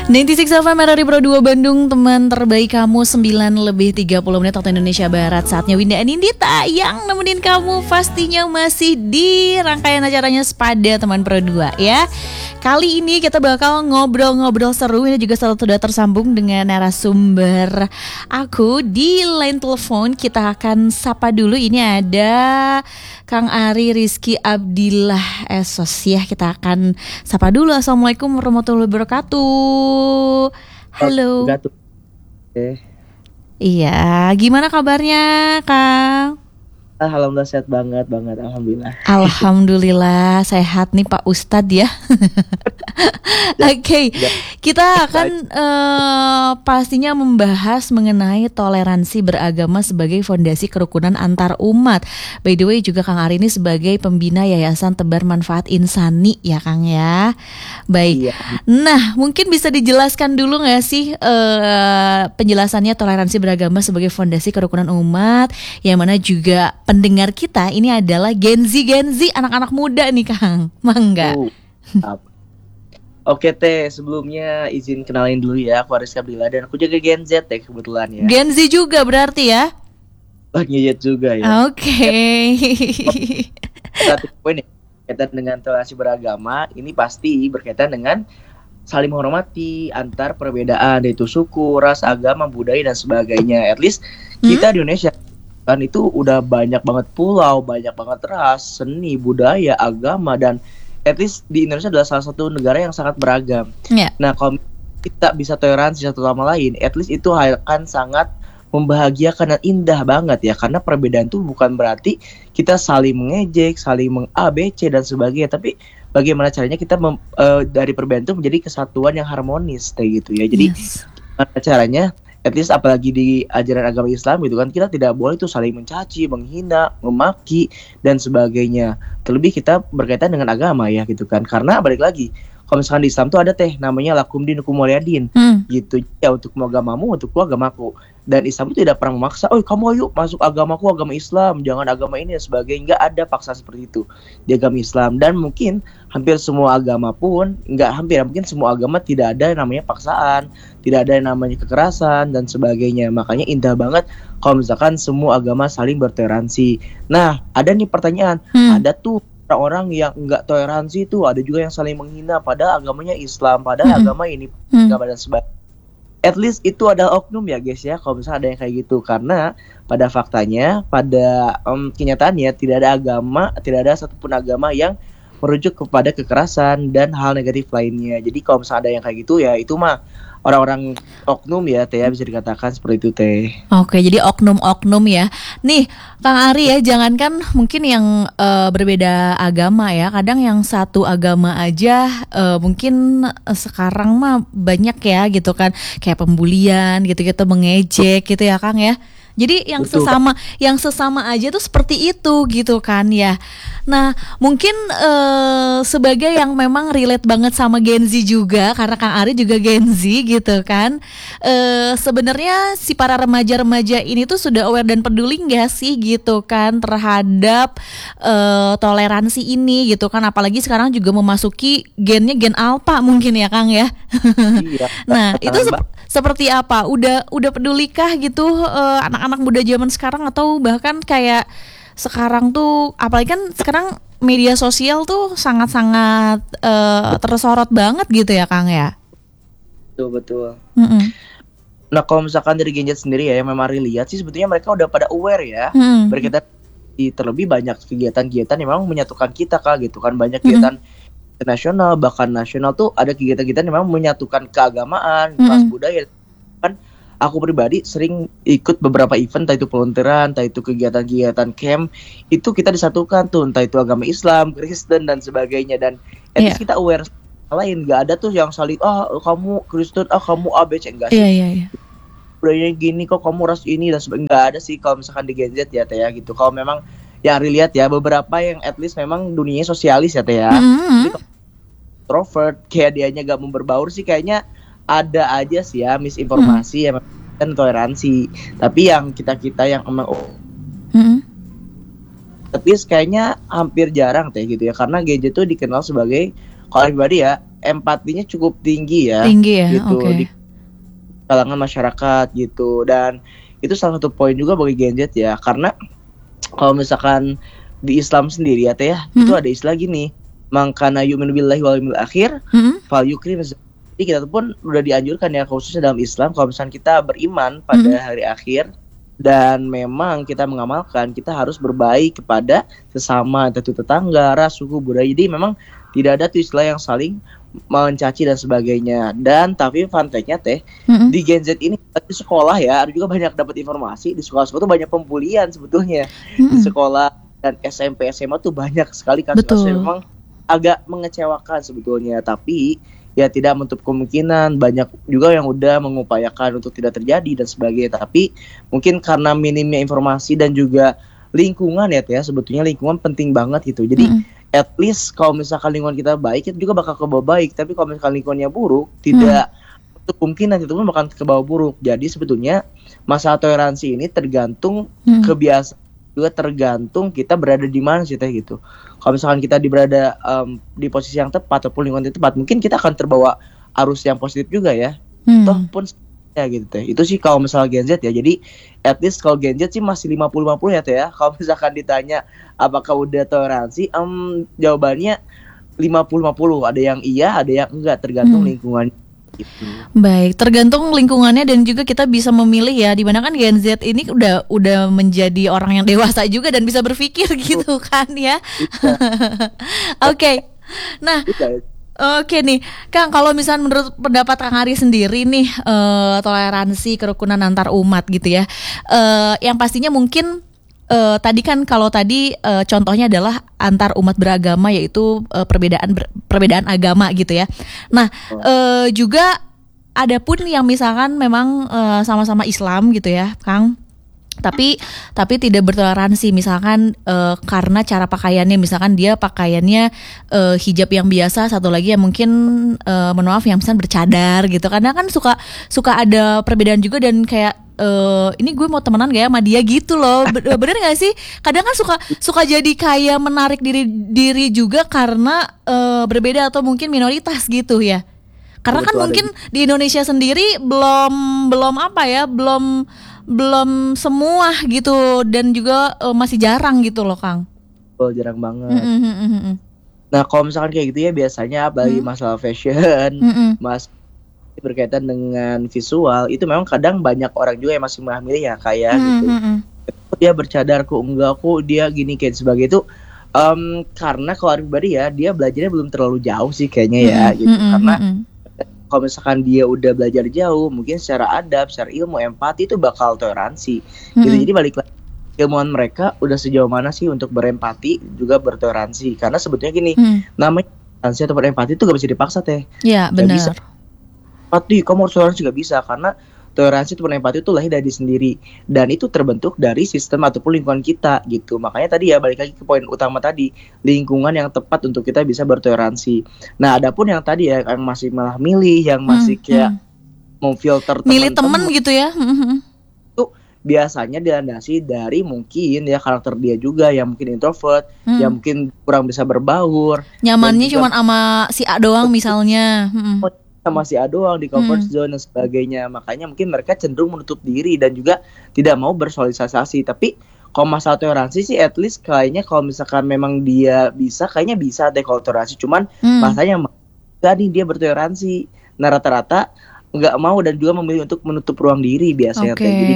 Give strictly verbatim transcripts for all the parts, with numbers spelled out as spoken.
sembilan puluh enam F M R R I Pro dua Bandung, teman terbaik kamu. Sembilan lebih tiga puluh menit waktu Indonesia Barat. Saatnya Winda Anindita yang nemenin kamu pastinya masih di rangkaian acaranya Sepada Teman Pro dua ya. Kali ini kita bakal ngobrol-ngobrol seru. Ini juga sudah tersambung dengan narasumber aku di line telepon. Kita akan sapa dulu. Ini ada Kang Ari Rizky Abdillah Esos ya. Kita akan sapa dulu. Assalamualaikum warahmatullahi wabarakatuh. Halo. Eh. Iya, gimana kabarnya, Kang? Alhamdulillah sehat banget, banget. Alhamdulillah. Alhamdulillah sehat nih Pak Ustadz ya. Oke, okay. Kita akan uh, pastinya membahas mengenai toleransi beragama sebagai fondasi kerukunan antar umat. By the way juga Kang Ari ini sebagai pembina Yayasan Tebar Manfaat Insani ya Kang ya. Baik. Iya. Nah mungkin bisa dijelaskan dulu nggak sih uh, penjelasannya toleransi beragama sebagai fondasi kerukunan umat, yang mana juga pendengar kita ini adalah Gen Z Gen Z anak-anak muda nih Kang. Mangga. Uh, Oke Teh, sebelumnya izin kenalin dulu ya, aku Rizky Abdillah dan aku juga Gen Z Teh kebetulan ya. Gen Z juga berarti ya? Oh, Gen Z juga ya. Oke. Okay. Satu poin ya, berkaitan dengan toleransi beragama, ini pasti berkaitan dengan saling menghormati antar perbedaan, yaitu suku, ras, agama, budaya dan sebagainya. At least kita hmm? di Indonesia kan itu udah banyak banget pulau, banyak banget ras, seni, budaya, agama, dan at least di Indonesia adalah salah satu negara yang sangat beragam. Yeah. Nah, kalau kita bisa toleransi satu sama lain, at least itu akan sangat membahagiakan dan indah banget ya. Karena perbedaan itu bukan berarti kita saling mengejek, saling meng-A, B, C dan sebagainya, tapi bagaimana caranya kita mem- uh, dari perbedaan itu menjadi kesatuan yang harmonis kayak gitu ya. Jadi yes. Gimana caranya? At least apalagi di ajaran agama Islam gitu kan, kita tidak boleh tuh saling mencaci, menghina, memaki dan sebagainya. Terlebih kita berkaitan dengan agama ya gitu kan. Karena balik lagi, kalau misalkan di Islam tuh ada teh namanya lakum dinukum waliyadin hmm. gitu ya, untuk agamamu, untuk agamaku. Dan Islam itu tidak pernah memaksa, oh kamu ayo masuk agamaku, agama Islam, jangan agama ini dan sebagainya. Nggak ada paksa seperti itu di agama Islam. Dan mungkin hampir semua agama pun, nggak hampir, mungkin semua agama tidak ada yang namanya paksaan, tidak ada yang namanya kekerasan dan sebagainya. Makanya indah banget kalau misalkan semua agama saling bertoleransi. Nah, ada nih pertanyaan, hmm. ada tuh orang yang nggak toleransi tuh, ada juga yang saling menghina pada agamanya Islam, pada hmm. agama ini, hmm. agama dan sebagainya. At least itu adalah oknum ya guys ya, kalau misalnya ada yang kayak gitu. Karena pada faktanya, pada um, kenyataannya tidak ada agama, tidak ada satupun agama yang merujuk kepada kekerasan dan hal negatif lainnya. Jadi kalau misalnya ada yang kayak gitu ya itu mah orang-orang oknum ya Teh ya, bisa dikatakan seperti itu Teh. Oke, jadi oknum-oknum ya. Nih Kang Ari ya, jangankan mungkin yang uh, berbeda agama ya, kadang yang satu agama aja uh, mungkin uh, sekarang mah banyak ya gitu kan, kayak pembulian gitu-gitu, mengejek gitu ya Kang ya. Jadi yang Betul. sesama yang sesama aja tuh seperti itu gitu kan ya. Nah mungkin uh, sebagai yang memang relate banget sama Gen Z juga, karena Kang Ari juga Gen Z gitu kan. Uh, sebenarnya si para remaja-remaja ini tuh sudah aware dan peduli nggak sih gitu kan terhadap uh, toleransi ini gitu kan. Apalagi sekarang juga memasuki gennya gen alpha mungkin ya Kang ya. Iya. Nah itu sep- seperti apa? Udah udah pedulikah gitu uh, anak-anak muda zaman sekarang, atau bahkan kayak sekarang tuh apalagi kan sekarang media sosial tuh sangat-sangat uh, tersorot banget gitu ya Kang ya? Betul betul. Mm-mm. Nah kalau misalkan dari Gen Z sendiri ya, yang memang lihat sih sebetulnya mereka udah pada aware ya. Mm. Berkaitan di terlebih banyak kegiatan-kegiatan yang memang menyatukan kita Kak gitu kan. Banyak kegiatan mm. internasional bahkan nasional tuh ada kegiatan-kegiatan yang memang menyatukan keagamaan, mm. ras budaya kan. Aku pribadi sering ikut beberapa event, entah itu peluntiran, entah itu kegiatan-kegiatan camp, itu kita disatukan tuh, entah itu agama Islam, Kristen dan sebagainya. Dan at least yeah. kita aware lain, nggak ada tuh yang saling ah kamu Kristen, ah kamu A B C, enggak sih. Iya iya iya. Budayanya gini kok, kamu ras ini dan sebagainya, nggak ada sih kalau misalkan di Gen Z ya Teh ya gitu. Kalau memang yang lihat ya beberapa yang at least memang dunianya sosialis ya Teh ya. Mm-hmm. Introvert, kayak dianya gak mau berbaur sih kayaknya ada aja sih ya misinformasi hmm. ya dan toleransi. Tapi yang kita-kita yang emang oh, hmm. at least kayaknya hampir jarang Teh gitu ya, karena Gen Z itu dikenal sebagai, kalau pribadi ya, empatinya cukup tinggi ya, tinggi ya, gitu oke. di kalangan masyarakat gitu. Dan itu salah satu poin juga bagi Gen Z ya, karena kalau misalkan di Islam sendiri ya teh ya, Hmm. itu ada istilah gini, mangkana yu'minu billahi wal yawmil akhir Hmm. fal yukrim. Jadi kita tuh pun udah dianjurkan ya, khususnya dalam Islam, kalau misalkan kita beriman pada Hmm. hari akhir dan memang kita mengamalkan, kita harus berbaik kepada sesama, tentu tetangga, ras, suku, budaya. Jadi memang tidak ada tuh istilah yang saling mencaci dan sebagainya. Dan tapi fun fact-nya teh, Hmm. di Gen Z ini di sekolah ya, ada juga banyak dapat informasi di sekolah-sekolah tuh banyak pembulian sebetulnya. Di Hmm. sekolah dan S M P S M A tuh banyak sekali kasus-kasus yang Betul. memang agak mengecewakan sebetulnya. Tapi ya tidak menutup kemungkinan banyak juga yang udah mengupayakan untuk tidak terjadi dan sebagainya. Tapi mungkin karena minimnya informasi dan juga lingkungan ya teh, sebetulnya lingkungan penting banget gitu. Jadi Hmm. at least kalau misalkan lingkungan kita baik, itu juga bakal ke bawah baik. Tapi kalau misalkan lingkungannya buruk, tidak untuk kemungkinan itu pun bakal ke bawah buruk. Jadi sebetulnya masalah toleransi ini tergantung Hmm. kebiasaan, juga tergantung kita berada di mana sih teh gitu. Kalau misalkan kita di berada um, di posisi yang tepat ataupun lingkungan yang tepat, mungkin kita akan terbawa arus yang positif juga ya. Hmm. Toh pun ya gitu teh. Itu sih kalau misalnya Gen Z ya. Jadi at least kalau Gen Z sih masih lima puluh lima puluh ya teh ya. Kalau misalkan ditanya apakah udah toleransi, um, jawabannya lima puluh lima puluh. Ada yang iya, ada yang enggak, tergantung Hmm. lingkungan gitu. Baik, tergantung lingkungannya dan juga kita bisa memilih ya. Dimana kan Gen Z ini udah udah menjadi orang yang dewasa juga dan bisa berpikir gitu kan ya. Bisa, Oke. Nah, bisa. oke nih, Kang, kalau misalnya menurut pendapat Kang Ari sendiri nih, eh, toleransi kerukunan antar umat gitu ya, eh, yang pastinya mungkin eh, tadi kan kalau tadi eh, contohnya adalah antar umat beragama, yaitu eh, perbedaan ber- perbedaan agama gitu ya. Nah, eh, juga ada pun yang misalkan memang eh, sama-sama Islam gitu ya, Kang. Tapi tapi tidak bertoleransi misalkan eh, karena cara pakaiannya, misalkan dia pakaiannya eh, hijab yang biasa, satu lagi yang mungkin eh, mohon maaf yang misalkan bercadar gitu. Karena kan suka suka ada perbedaan juga dan kayak eh, ini gue mau temenan gak ya sama dia gitu loh. Be- Bener gak sih? Kadang kan suka suka jadi kayak menarik diri diri juga karena eh, berbeda atau mungkin minoritas gitu ya. Karena kan Betul, ada mungkin di Indonesia sendiri belum belum apa ya, belum belum semua gitu dan juga eh, masih jarang gitu loh, Kang. Oh, jarang banget. Mm-mm, mm-mm, mm-mm. Nah, kalau misalkan kayak gitu ya, biasanya bagi Hmm. masalah fashion, Mm-mm. mas berkaitan dengan visual, itu memang kadang banyak orang juga yang masih memilih ya kayak gitu. Mm-mm. Kok dia bercadar, kok enggak, kok dia gini kayak sebagainya itu. Em, karena kalau aku pribadi ya, dia belajarnya belum terlalu jauh sih kayaknya ya Mm-mm, gitu. mm-mm, Karena mm-mm. kalau misalkan dia udah belajar jauh, mungkin secara adab, secara ilmu, empati itu bakal toleransi gitu. Mm-mm. Jadi balik lagi, ilmuwan mereka udah sejauh mana sih untuk berempati juga bertoleransi. Karena sebetulnya gini, Mm. namanya toleransi atau berempati itu gak bisa dipaksa teh. Ya, Gak bisa. benar. Empati, kamu harus toleransi, gak bisa. Karena toleransi atau empati itu lahir dari diri sendiri. Dan itu terbentuk dari sistem ataupun lingkungan kita gitu. Makanya tadi ya balik lagi ke poin utama tadi, lingkungan yang tepat untuk kita bisa bertoleransi. Nah, adapun yang tadi ya yang masih malah milih, yang masih Mm, kayak mm. memfilter Milih temen teman-teman, gitu ya. Mm-mm. itu biasanya dilandasi dari mungkin ya karakter dia juga yang mungkin introvert, Mm. yang mungkin kurang bisa berbaur, Nyamannya dan juga- cuma sama si A doang misalnya. Mm-mm. sama si A doang di comfort Hmm. zone dan sebagainya. Makanya mungkin mereka cenderung menutup diri dan juga tidak mau bersosialisasi. Tapi kalau masalah toleransi sih at least kayaknya kalau misalkan memang dia bisa, kayaknya bisa deh kalau toleransi. Cuman Mm. masanya enggak nih dia bertoleransi. Nah, rata-rata nggak mau dan juga memilih untuk menutup ruang diri biasanya Oke. teh. Jadi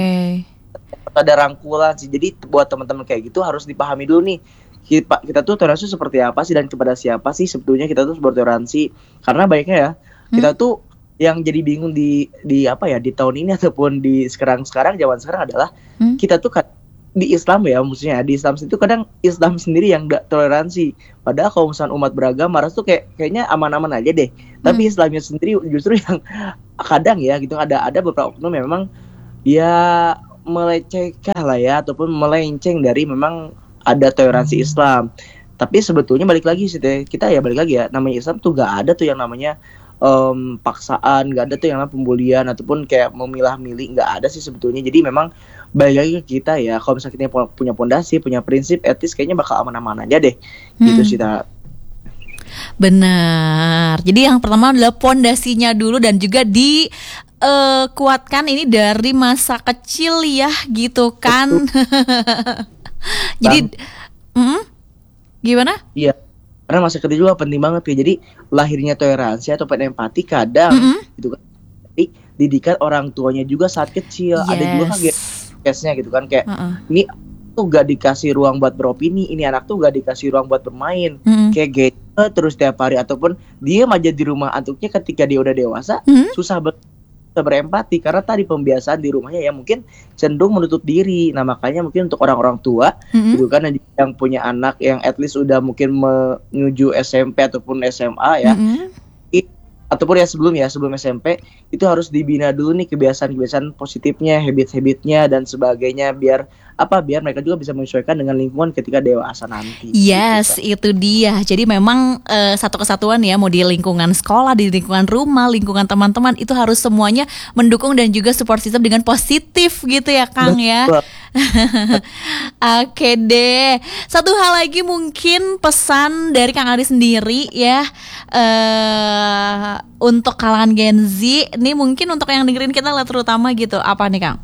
ada rangkulan sih. Jadi buat teman-teman kayak gitu harus dipahami dulu nih. Kita, kita tuh toleransi seperti apa sih dan kepada siapa sih sebetulnya kita tuh bertoleransi. Karena baiknya ya kita tuh yang jadi bingung di di apa ya di tahun ini ataupun di sekarang-sekarang zaman sekarang adalah Hmm. kita tuh kan di Islam ya, maksudnya di Islam itu kadang Islam sendiri yang gak toleransi. Padahal kalau misalnya umat beragama ras tuh kayak kayaknya aman-aman aja deh. Tapi Hmm. Islamnya sendiri justru yang kadang ya gitu ada ada beberapa oknum yang memang ya melecehkan lah ya ataupun melenceng dari memang ada toleransi Islam. Tapi sebetulnya balik lagi sih teh, kita ya balik lagi ya, namanya Islam tuh gak ada tuh yang namanya em, paksaan, gak ada tuh yang namanya pembulian ataupun kayak memilah-milih, gak ada sih sebetulnya. Jadi memang balik lagi ke kita ya, kalau misalnya kita punya pondasi, punya prinsip etis, kayaknya bakal aman-aman aja deh. Gitu Hmm. sih, Ta. Benar. Jadi yang pertama adalah pondasinya dulu dan juga di uh, kuatkan ini dari masa kecil ya gitu kan. Jadi mm, gimana? Iya. Karena masa kecil juga penting banget ya. Jadi lahirnya toleransi atau empati kadang mm-hmm. gitu kan. Jadi didikan orang tuanya juga saat kecil. Yes. Ada juga kan case-nya gitu kan kayak uh-uh. ini tuh gak dikasih ruang buat beropini, ini anak tuh gak dikasih ruang buat bermain. Mm-hmm. Kayak gitu terus tiap hari ataupun dia aja di rumah antuknya ketika dia udah dewasa mm-hmm. susah ber- berempati karena tadi pembiasaan di rumahnya ya mungkin cenderung menutup diri. Nah makanya mungkin untuk orang-orang tua mm-hmm. gitu kan yang punya anak yang at least udah mungkin menuju S M P ataupun S M A ya mm-hmm. it, ataupun ya sebelum ya sebelum S M P itu harus dibina dulu nih kebiasaan-kebiasaan positifnya, habit-habitnya dan sebagainya biar apa biar mereka juga bisa menyesuaikan dengan lingkungan ketika dewasa nanti. Yes, gitu, itu dia. Jadi memang uh, satu kesatuan ya, mau di lingkungan sekolah, di lingkungan rumah, lingkungan teman-teman itu harus semuanya mendukung dan juga support system dengan positif gitu ya, Kang. Betul. Ya. Oke deh. Satu hal lagi mungkin pesan dari Kang Ari sendiri ya uh, untuk kalangan Gen Z. Ini mungkin untuk yang dengerin kita lah terutama gitu. Apa nih, Kang?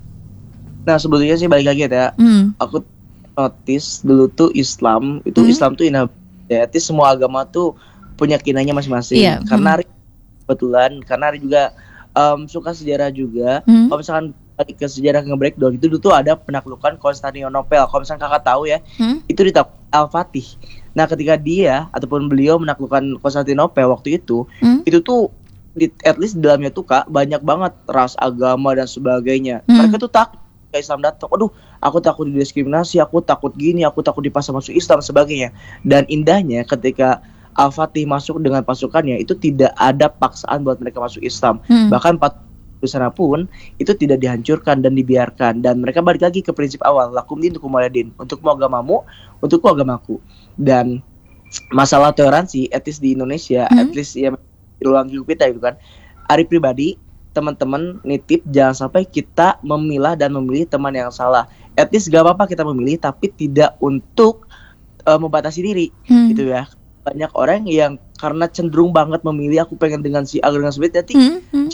Nah sebetulnya sih balik lagi ya, hmm. aku notice dulu tuh Islam itu hmm. Islam tuh inah ya, semua agama tuh punya kinanya masing-masing. Yeah. Karena Ari kebetulan, karena Ari juga um, suka sejarah juga. Hmm. Kalau misalkan balik ke sejarah nge-breakdown itu dulu tuh ada penaklukan Konstantinopel. Kalau misalkan kakak tahu ya, hmm. itu di Al-Fatih. Nah ketika dia ataupun beliau menaklukkan Konstantinopel waktu itu, hmm. itu tuh di, at least di dalamnya tuh kak banyak banget ras, agama dan sebagainya. Hmm. Mereka tuh takut Islam datang, aduh aku takut didiskriminasi, aku takut gini, aku takut dipaksa masuk Islam sebagainya. Dan indahnya ketika Al-Fatih masuk dengan pasukannya itu tidak ada paksaan buat mereka masuk Islam. hmm. Bahkan empat di sana pun itu tidak dihancurkan dan dibiarkan, dan mereka balik lagi ke prinsip awal, lakum din tukum waliyadin, untukmu agamamu, untukku agamaku. Dan masalah toleransi etis di Indonesia, hmm. at least ya di ruang hidup kita gitu kan, Ari pribadi teman-teman nitip jangan sampai kita memilah dan memilih teman yang salah. At least gak apa-apa kita memilih, tapi tidak untuk uh, membatasi diri, hmm. gitu ya. Banyak orang yang karena cenderung banget memilih, aku pengen dengan si A dengan si B, nanti hmm. hmm.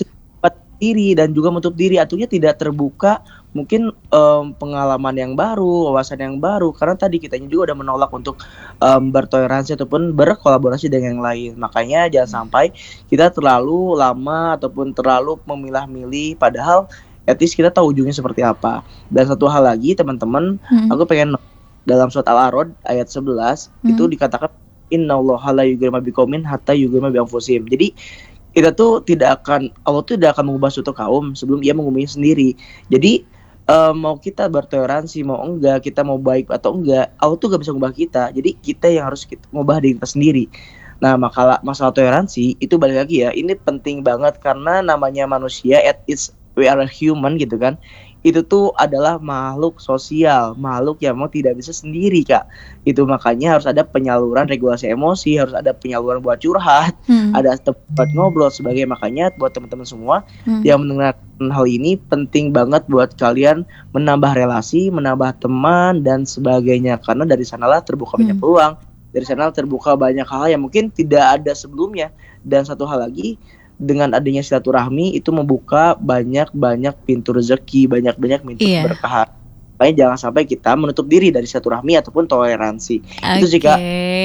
diri dan juga menutup diri, artinya tidak terbuka mungkin um, pengalaman yang baru, wawasan yang baru, karena tadi kitanya juga udah menolak untuk um, bertoleransi ataupun berkolaborasi dengan yang lain. Makanya jangan sampai kita terlalu lama ataupun terlalu memilah-milih, padahal etis kita tahu ujungnya seperti apa. Dan satu hal lagi teman-teman, hmm. aku pengen dalam surat Al-A'raf ayat sebelas hmm. itu dikatakan innallaha la yughayyiru ma biqaumin hatta yughayyiru ma bi anfusihim. Jadi kita tuh tidak akan, Allah tuh tidak akan mengubah suatu kaum sebelum ia mengubahnya sendiri. Jadi uh, mau kita bertoleransi mau enggak, kita mau baik atau enggak, Allah tuh gak bisa mengubah kita. Jadi kita yang harus kita mengubah diri kita sendiri. Nah masalah masalah toleransi itu balik lagi ya, ini penting banget karena namanya manusia, at its we are a human gitu kan. Itu tuh adalah makhluk sosial, makhluk yang memang tidak bisa sendiri kak. Itu makanya harus ada penyaluran regulasi emosi, harus ada penyaluran buat curhat, hmm. ada tempat ngobrol sebagai. Makanya buat teman-teman semua hmm. yang mendengarkan hal ini penting banget buat kalian menambah relasi, menambah teman dan sebagainya. Karena dari sanalah terbuka hmm. banyak peluang, dari sanalah terbuka banyak hal yang mungkin tidak ada sebelumnya. Dan satu hal lagi, dengan adanya silaturahmi itu membuka banyak-banyak pintu rezeki, banyak-banyak pintu yeah. berkah. Makanya jangan sampai kita menutup diri dari silaturahmi ataupun toleransi. Okay. Itu sih kak.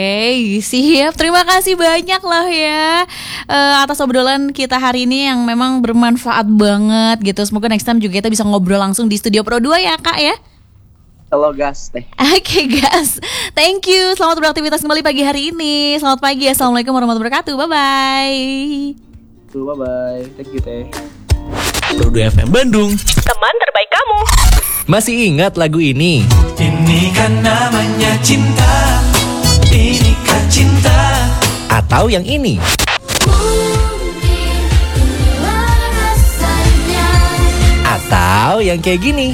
Siap, terima kasih banyak lah ya uh, atas obrolan kita hari ini yang memang bermanfaat banget gitu. Semoga next time juga kita bisa ngobrol langsung di Studio Pro dua ya kak ya. Halo gas teh. Oke okay, gas, thank you. Selamat beraktivitas kembali pagi hari ini. Selamat pagi, assalamualaikum warahmatullahi wabarakatuh. Bye bye. Bye bye, thank you teh. Pro dua F M Bandung, teman terbaik kamu. Masih ingat lagu ini? Ini kan namanya cinta, ini kan cinta. Atau yang ini? Atau yang kayak gini?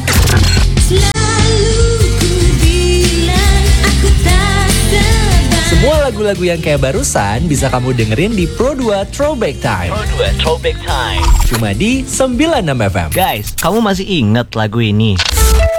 Semua lagu-lagu yang kayak barusan bisa kamu dengerin di Pro dua Throwback Time. Pro dua Throwback Time. Cuma di sembilan puluh enam F M. Guys, kamu masih ingat lagu ini?